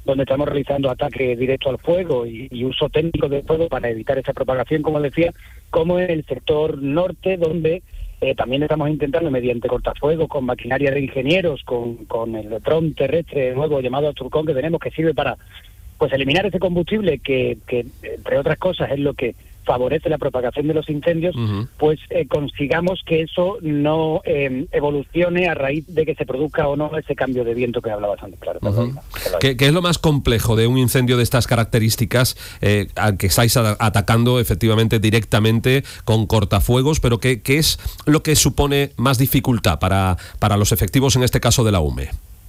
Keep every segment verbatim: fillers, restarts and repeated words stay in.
donde estamos realizando ataques directo al fuego y, y uso técnico del fuego para evitar esa propagación, como decía, como en el sector norte, donde eh, también estamos intentando, mediante cortafuegos, con maquinaria de ingenieros, con, con el dron terrestre nuevo llamado Asturcon que tenemos, que sirve para pues eliminar ese combustible que, que, entre otras cosas, es lo que favorece la propagación de los incendios, uh-huh. pues eh, consigamos que eso no eh, evolucione a raíz de que se produzca o no ese cambio de viento que hablaba antes. Claro, uh-huh. ¿Qué, ¿Qué es lo más complejo de un incendio de estas características eh, al que estáis a- atacando efectivamente directamente con cortafuegos, pero qué, qué es lo que supone más dificultad para, para los efectivos, en este caso de la U M E?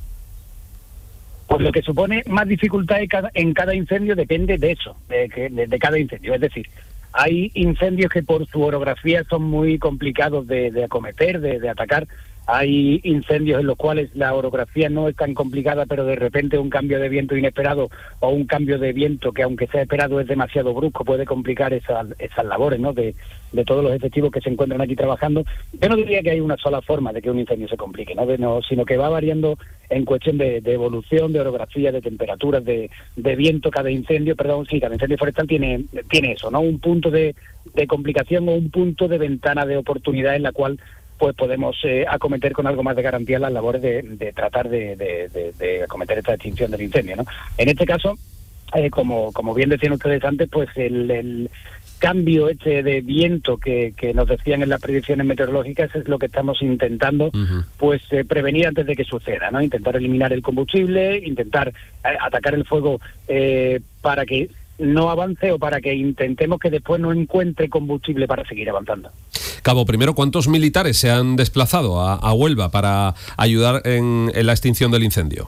Pues lo que supone más dificultad en cada, en cada incendio depende de eso, de, de, de cada incendio. Es decir, hay incendios que por su orografía son muy complicados de, de acometer, de, de atacar. Hay incendios en los cuales la orografía no es tan complicada, pero de repente un cambio de viento inesperado o un cambio de viento que, aunque sea esperado, es demasiado brusco, puede complicar esas, esas labores, ¿no?, de, de todos los efectivos que se encuentran aquí trabajando. Yo no diría que hay una sola forma de que un incendio se complique, ¿no?, de, no sino que va variando en cuestión de, de evolución, de orografía, de temperaturas, de, de viento. Cada incendio, perdón, sí, cada incendio forestal tiene, tiene eso, ¿no?, un punto de, de complicación o un punto de ventana de oportunidad en la cual pues podemos eh, acometer con algo más de garantía las labores de, de tratar de, de, de, de acometer esta extinción del incendio, ¿no? En este caso, eh, como, como bien decían ustedes antes, pues el, el cambio este de viento que, que nos decían en las predicciones meteorológicas es lo que estamos intentando uh-huh. pues eh, prevenir antes de que suceda, ¿no? Intentar eliminar el combustible, intentar eh, atacar el fuego eh, para que no avance o para que intentemos que después no encuentre combustible para seguir avanzando. Cabo, primero, ¿cuántos militares se han desplazado a, a Huelva para ayudar en, en la extinción del incendio?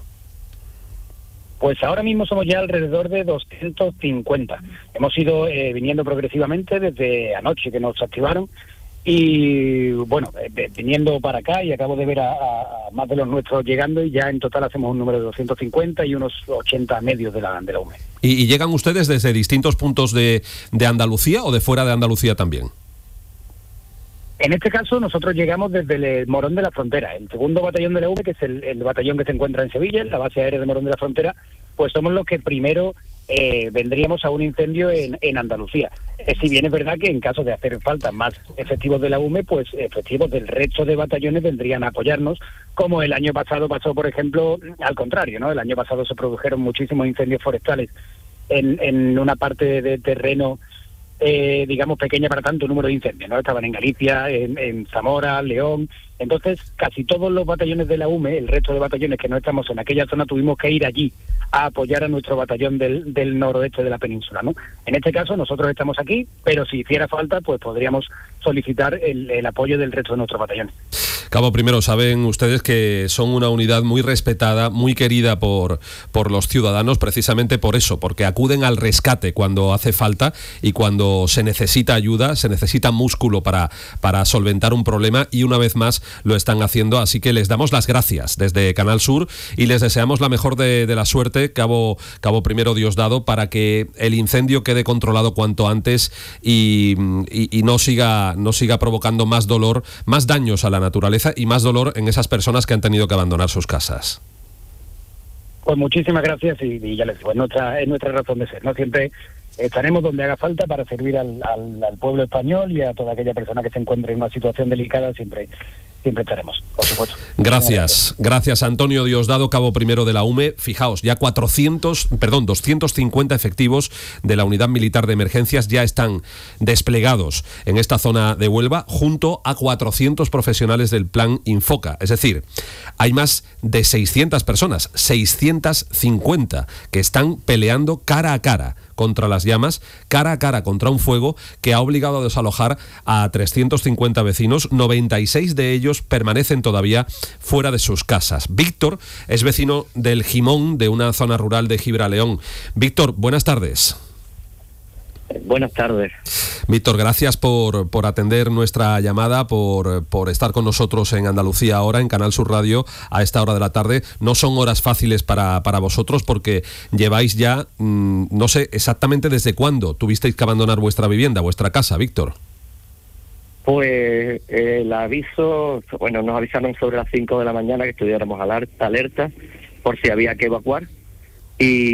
Pues ahora mismo somos ya alrededor de doscientos cincuenta. Hemos ido eh, viniendo progresivamente desde anoche que nos activaron y, bueno, eh, viniendo para acá, y acabo de ver a, a más de los nuestros llegando, y ya en total hacemos un número de doscientos cincuenta y unos ochenta medios de la, de la U M E. ¿Y, y llegan ustedes desde distintos puntos de, de Andalucía o de fuera de Andalucía también? En este caso nosotros llegamos desde el Morón de la Frontera, el segundo batallón de la U M E, que es el, el batallón que se encuentra en Sevilla, en la base aérea de Morón de la Frontera, pues somos los que primero eh, vendríamos a un incendio en, en Andalucía. Eh, si bien es verdad que en caso de hacer falta más efectivos de la U M E, pues efectivos del resto de batallones vendrían a apoyarnos, como el año pasado pasó, por ejemplo, al contrario, ¿no? El año pasado se produjeron muchísimos incendios forestales en, en una parte de terreno Eh, digamos, pequeña para tanto número de incendios, ¿no? Estaban en Galicia, en, en Zamora, León. Entonces, casi todos los batallones de la U M E, el resto de batallones que no estamos en aquella zona, tuvimos que ir allí a apoyar a nuestro batallón del, del noroeste de la península, ¿no? En este caso, nosotros estamos aquí, pero si hiciera falta, pues podríamos solicitar el, el apoyo del resto de nuestros batallones. Cabo, primero, saben ustedes que son una unidad muy respetada, muy querida por, por los ciudadanos, precisamente por eso, porque acuden al rescate cuando hace falta y cuando se necesita ayuda, se necesita músculo para, para solventar un problema, y una vez más lo están haciendo, así que les damos las gracias desde Canal Sur y les deseamos la mejor de, de la suerte, Cabo, Cabo Primero Diosdado, para que el incendio quede controlado cuanto antes y, y, y no siga, no siga provocando más dolor, más daños a la naturaleza y más dolor en esas personas que han tenido que abandonar sus casas. Pues muchísimas gracias y, y ya les digo, es nuestra, es nuestra razón de ser, ¿no? Siempre estaremos donde haga falta para servir al, al, al pueblo español y a toda aquella persona que se encuentre en una situación delicada. Siempre siempre estaremos, por supuesto. Gracias, gracias Antonio Diosdado, Cabo Primero de la U M E. Fijaos, ya cuatrocientos, perdón, doscientos cincuenta efectivos de la Unidad Militar de Emergencias ya están desplegados en esta zona de Huelva, junto a cuatrocientos profesionales del Plan Infoca. Es decir, hay más de seiscientas personas, seiscientas cincuenta, que están peleando cara a cara contra las llamas, cara a cara contra un fuego que ha obligado a desalojar a trescientos cincuenta vecinos. noventa y seis de ellos permanecen todavía fuera de sus casas. Víctor es vecino del Jimón, de una zona rural de Gibraleón. Víctor, buenas tardes. Buenas tardes. Víctor, gracias por, por atender nuestra llamada, por, por estar con nosotros en Andalucía ahora, en Canal Sur Radio, a esta hora de la tarde. No son horas fáciles para, para vosotros, porque lleváis ya, mmm, no sé exactamente desde cuándo tuvisteis que abandonar vuestra vivienda, vuestra casa, Víctor. Pues eh, el aviso, bueno, nos avisaron sobre las cinco de la mañana que estuviéramos alerta, alerta por si había que evacuar, y